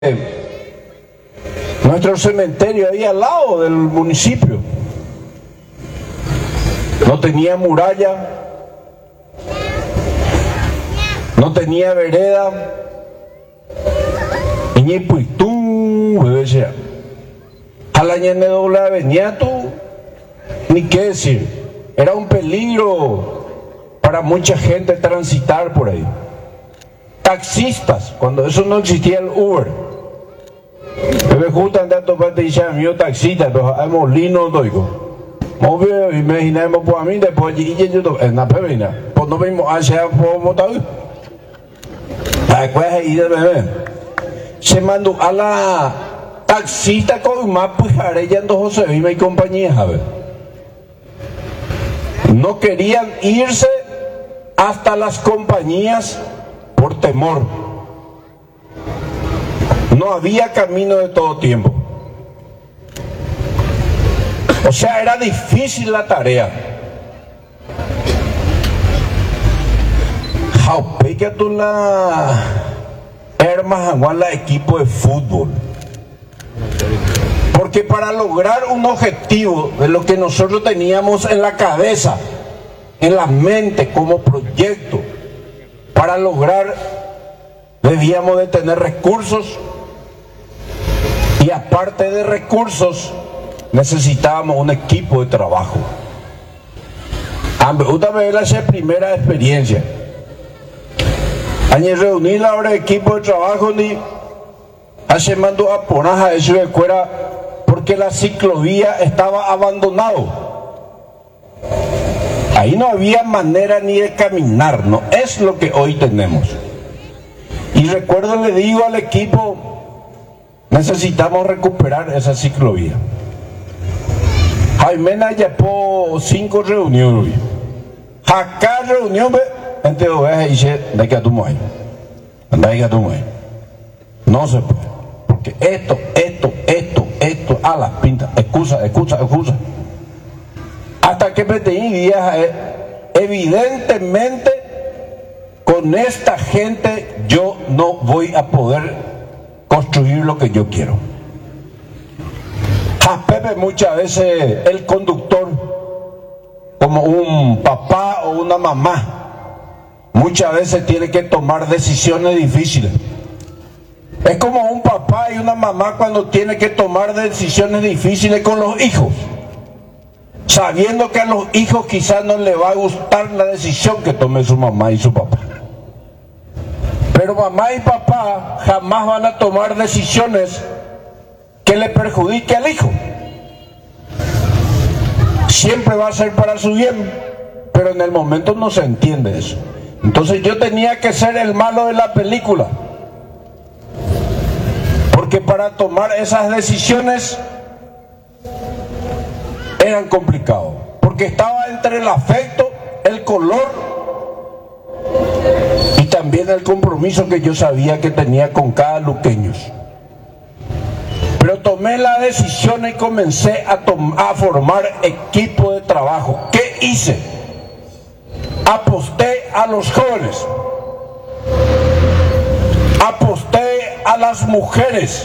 nuestro cementerio ahí al lado del municipio. No tenía muralla, no tenía vereda, y ni puitú, decía. A la ñane dobla venía tú, ni qué decir. Era un peligro para mucha gente transitar por ahí. Taxistas, cuando eso no existía el Uber. Me gustan tanto para te dicen mío taxista, pero hay molino doigo. Móvil, imaginemos por mí, después y yo en la pevina. Pues no vimos hacia por motor. Después ahí de bebé. Se mandó a la taxista con más pujarellando José Vima y compañía, a ver. No querían irse hasta las compañías por temor. No había camino de todo tiempo. O sea, era difícil la tarea. Jaupeca tú la hermas la equipo de fútbol. Porque para lograr un objetivo de lo que nosotros teníamos en la cabeza, en la mente como proyecto, para lograr debíamos de tener recursos y aparte de recursos necesitábamos un equipo de trabajo. Una vez la primera experiencia. Año reuní la hora de equipo de trabajo ni hace mando a ponaja eso de fuera porque la ciclovía estaba abandonado. Ahí no había manera ni de caminar, no es lo que hoy tenemos. Y recuerdo, le digo al equipo, necesitamos recuperar esa ciclovía. Jaimena ya por 5 reuniones. Acá reunión, entre ovejas y dice, de que tú mueres. No se puede. Porque esto, a las pintas, excusa. Hasta que me tenía días, evidentemente, con esta gente yo no voy a poder construir lo que yo quiero. A Pepe muchas veces el conductor, como un papá o una mamá, muchas veces tiene que tomar decisiones difíciles. Es como un papá y una mamá cuando tiene que tomar decisiones difíciles con los hijos, sabiendo que a los hijos quizás no les va a gustar la decisión que tome su mamá y su papá. Pero mamá y papá jamás van a tomar decisiones que le perjudique al hijo. Siempre va a ser para su bien, pero en el momento no se entiende eso. Entonces yo tenía que ser el malo de la película, porque para tomar esas decisiones eran complicados, porque estaba entre el afecto, el color y también el compromiso que yo sabía que tenía con cada luqueño. Pero tomé la decisión y comencé a formar equipo de trabajo. ¿Qué hice? Aposté a los jóvenes, aposté a las mujeres.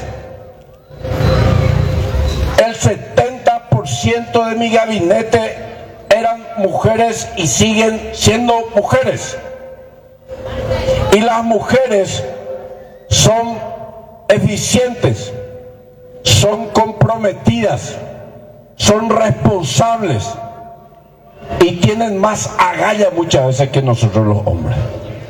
El 70% de mi gabinete eran mujeres y siguen siendo mujeres. Y las mujeres son eficientes, son comprometidas, son responsables y tienen más agallas muchas veces que nosotros los hombres.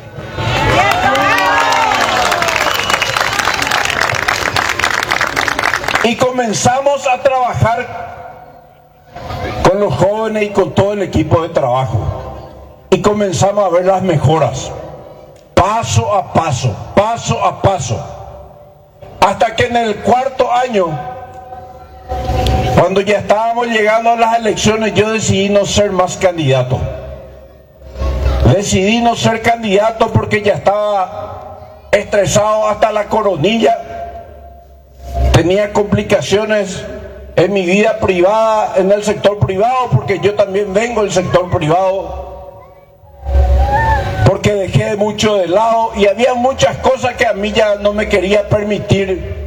Y comenzamos a trabajar con los jóvenes y con todo el equipo de trabajo. Y comenzamos a ver las mejoras, paso a paso, hasta que en el 4.º año, cuando ya estábamos llegando a las elecciones, yo decidí no ser más candidato. Decidí no ser candidato porque ya estaba estresado hasta la coronilla. Tenía complicaciones en mi vida privada, en el sector privado, porque yo también vengo del sector privado. porque dejé mucho de lado y había muchas cosas que a mí ya no me quería permitir